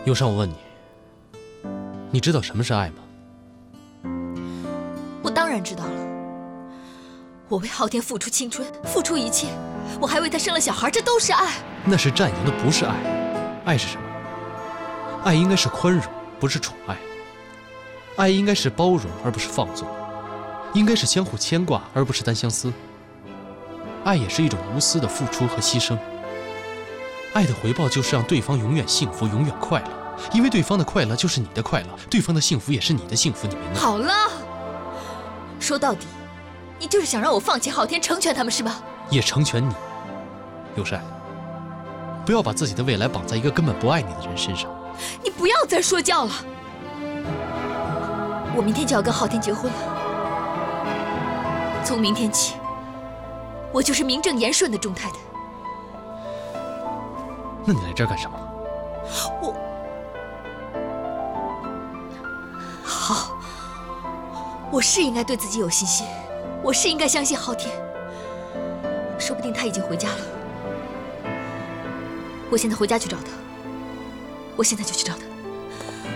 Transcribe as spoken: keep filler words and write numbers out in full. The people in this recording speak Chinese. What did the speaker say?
忧伤，我问你，你知道什么是爱吗？ 我当然知道了。我为昊天付出青春，付出一切，我还为他生了小孩，这都是爱。 那是占有，那不是爱。爱是什么？爱应该是宽容，不是宠爱。爱应该是包容，而不是放纵。应该是相互牵挂，而不是单相思。爱也是一种无私的付出和牺牲。爱的回报就是让对方永远幸福，永远快乐，因为对方的快乐就是你的快乐，对方的幸福也是你的幸福，你明白吗？ 好了，说到底，你就是想让我放弃昊天，成全他们是吧？ 也成全你。友善，不要把自己的未来绑在一个根本不爱你的人身上。 你不要再说教了。我明天就要跟昊天结婚了，从明天起，我就是名正言顺的钟太太。 那你来这儿干什么？ 我好，我是应该对自己有信心，我是应该相信昊天。说不定他已经回家了。我现在回家去找他，我现在就去找他。